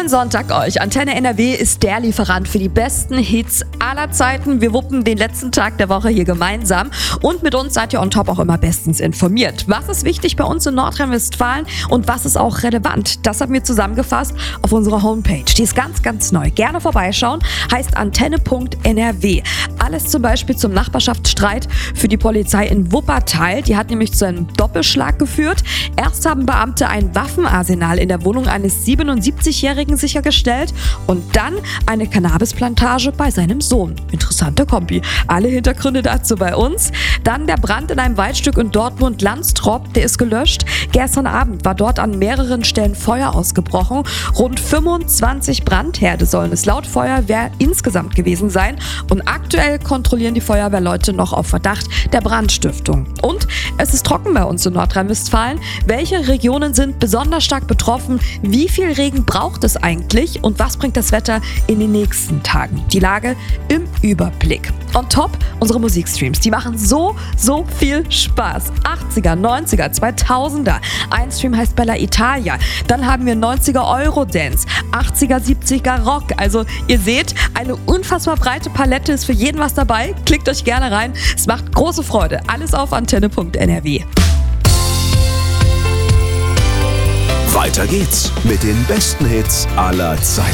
Schönen Sonntag euch. Antenne NRW ist der Lieferant für die besten Hits aller Zeiten. Wir wuppen den letzten Tag der Woche hier gemeinsam und mit uns seid ihr on top auch immer bestens informiert. Was ist wichtig bei uns in Nordrhein-Westfalen und was ist auch relevant? Das haben wir zusammengefasst auf unserer Homepage. Die ist ganz, ganz neu. Gerne vorbeischauen. Heißt antenne.nrw. Alles zum Beispiel zum Nachbarschaftsstreit für die Polizei in Wuppertal. Die hat nämlich zu einem Doppelschlag geführt. Erst haben Beamte ein Waffenarsenal in der Wohnung eines 77-Jährigen sichergestellt und dann eine Cannabisplantage bei seinem Sohn. Interessante Kombi. Alle Hintergründe dazu bei uns. Dann der Brand in einem Waldstück in Dortmund-Landstrop, der ist gelöscht. Gestern Abend war dort an mehreren Stellen Feuer ausgebrochen. Rund 25 Brandherde sollen es laut Feuerwehr insgesamt gewesen sein. Und aktuell kontrollieren die Feuerwehrleute noch auf Verdacht der Brandstiftung. Und es ist trocken bei uns in Nordrhein-Westfalen. Welche Regionen sind besonders stark betroffen? Wie viel Regen braucht es eigentlich? Und was bringt das Wetter in den nächsten Tagen? Die Lage im Überblick. On top unsere Musikstreams. Die machen so viel Spaß. 80er, 90er, 2000er. Ein Stream heißt Bella Italia. Dann haben wir 90er Eurodance, 80er, 70er Rock. Also ihr seht, eine unfassbar breite Palette ist für jeden was dabei. Klickt euch gerne rein. Es macht große Freude. Alles auf antenne.nrw. Weiter geht's mit den besten Hits aller Zeiten.